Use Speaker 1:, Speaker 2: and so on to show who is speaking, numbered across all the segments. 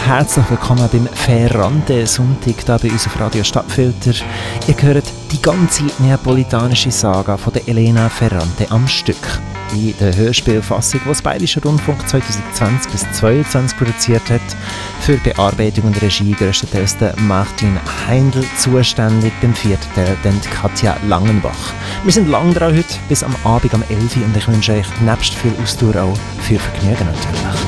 Speaker 1: herzlich willkommen beim Ferrante-Sonntag hier bei uns auf Radio Stadtfilter. Ihr hört die ganze neapolitanische Saga von der Elena Ferrante am Stück. In der Hörspielfassung, die das Bayerische Rundfunk 2020 bis 2022 produziert hat. Für Bearbeitung und Regie grösstenteils der Martin Heindl zuständig, beim vierten Teil dann Katja Langenbach. Wir sind lang dran heute, bis am Abend um 11 Uhr, und ich wünsche euch nebst viel Ausdauer auch viel Vergnügen natürlich.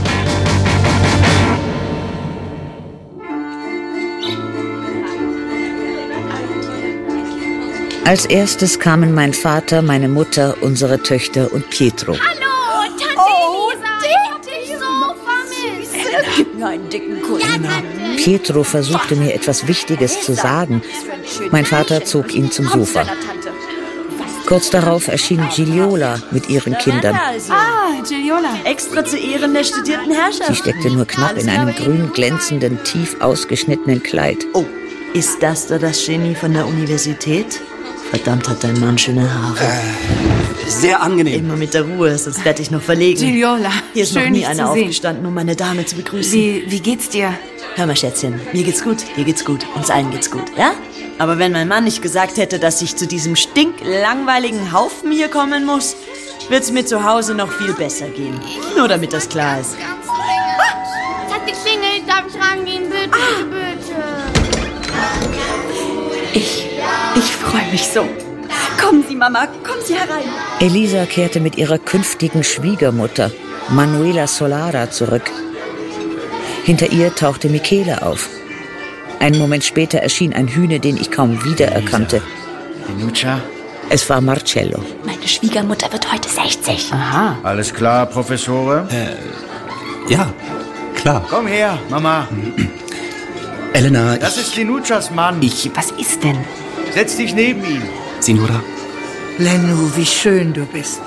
Speaker 2: Als erstes kamen mein Vater, meine Mutter, unsere Töchter und Pietro.
Speaker 3: Hallo, Tante Elisa, ich hab dich so vermisst.
Speaker 4: Gib mir einen dicken Kuss.
Speaker 3: Ja, Tante.
Speaker 2: Pietro versuchte mir etwas Wichtiges zu sagen. Mein Vater zog ihn zum Sofa. Kurz darauf erschien Gigliola mit ihren Kindern.
Speaker 4: Gigliola. Extra zu Ehren der studierten Herrschaft.
Speaker 2: Sie steckte nur knapp in einem grün glänzenden, tief ausgeschnittenen Kleid.
Speaker 4: Oh, ist das da das Genie von der Universität? Verdammt, hat dein Mann schöne Haare.
Speaker 5: Sehr angenehm.
Speaker 4: Immer mit der Ruhe, sonst werde ich noch verlegen.
Speaker 6: Gigliola,
Speaker 4: Hier ist
Speaker 6: schön,
Speaker 4: noch nie
Speaker 6: dich
Speaker 4: einer
Speaker 6: zu sehen.
Speaker 4: aufgestanden, um meine Dame zu begrüßen.
Speaker 6: Wie geht's dir?
Speaker 4: Hör mal, Schätzchen, mir geht's gut, dir geht's gut, uns allen geht's gut, ja? Aber wenn mein Mann nicht gesagt hätte, dass ich zu diesem stinklangweiligen Haufen hier kommen muss, wird's mir zu Hause noch viel besser gehen. Nur damit das klar ist.
Speaker 3: Es hat geklingelt, darf ich rangehen? Bitte, bitte, bitte.
Speaker 7: Ich freue mich so. Kommen Sie, Mama, kommen Sie herein.
Speaker 2: Elisa kehrte mit ihrer künftigen Schwiegermutter, Manuela Solara, zurück. Hinter ihr tauchte Michele auf. Einen Moment später erschien ein Hühner, den ich kaum wiedererkannte.
Speaker 5: Dinuccia?
Speaker 2: Es war Marcello.
Speaker 7: Meine Schwiegermutter wird heute 60.
Speaker 6: Aha.
Speaker 5: Alles klar, Professore?
Speaker 8: Ja, klar.
Speaker 5: Komm her, Mama.
Speaker 8: Elena,
Speaker 5: Das ist Dinuccias Mann.
Speaker 6: Was ist denn?
Speaker 5: Setz dich neben ihn.
Speaker 8: Signora.
Speaker 9: Lenno, wie schön du bist.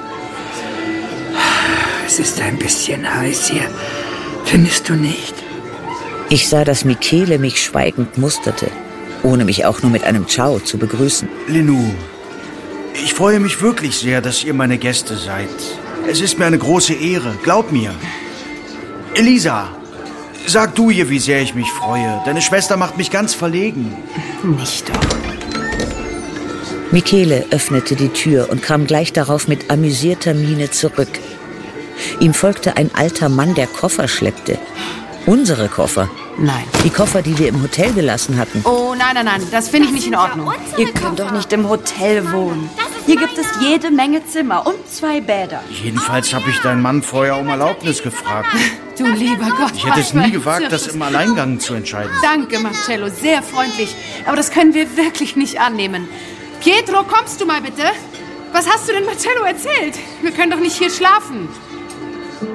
Speaker 9: Es ist ein bisschen heiß hier. Findest du nicht?
Speaker 2: Ich sah, dass Michele mich schweigend musterte, ohne mich auch nur mit einem Ciao zu begrüßen.
Speaker 5: Lenu, ich freue mich wirklich sehr, dass ihr meine Gäste seid. Es ist mir eine große Ehre, glaub mir. Elisa, sag du ihr, wie sehr ich mich freue. Deine Schwester macht mich ganz verlegen.
Speaker 6: Nicht doch.
Speaker 2: Michele öffnete die Tür und kam gleich darauf mit amüsierter Miene zurück. Ihm folgte ein alter Mann, der Koffer schleppte. Unsere Koffer.
Speaker 6: Nein.
Speaker 2: Die Koffer, die wir im Hotel gelassen hatten.
Speaker 6: Oh, nein, das finde ich nicht in Ordnung.
Speaker 7: Ihr könnt doch nicht im Hotel wohnen. Hier gibt es jede Menge Zimmer und 2 Bäder.
Speaker 5: Jedenfalls habe ich deinen Mann vorher um Erlaubnis gefragt.
Speaker 6: Du lieber Gott.
Speaker 5: Ich hätte es nie gewagt, das im Alleingang zu entscheiden.
Speaker 6: Danke, Marcello, sehr freundlich. Aber das können wir wirklich nicht annehmen. Pietro, kommst du mal bitte? Was hast du denn Marcello erzählt? Wir können doch nicht hier schlafen.